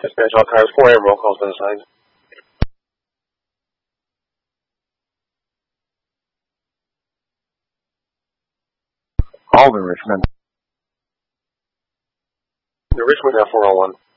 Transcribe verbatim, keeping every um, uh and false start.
Dispatch all cars, four A M, roll calls been assigned. Alden, Richmond. The Richmond F four oh one.